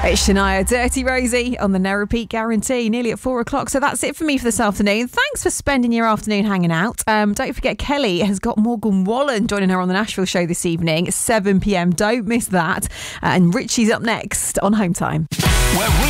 It's Shania, Dirty Rosie on the No Repeat Guarantee, nearly at 4 o'clock. So that's it for me for this afternoon. Thanks for spending your afternoon hanging out. Don't forget, Kelly has got Morgan Wallen joining her on the Nashville show this evening, 7 p.m. Don't miss that. And Richie's up next on Home Time.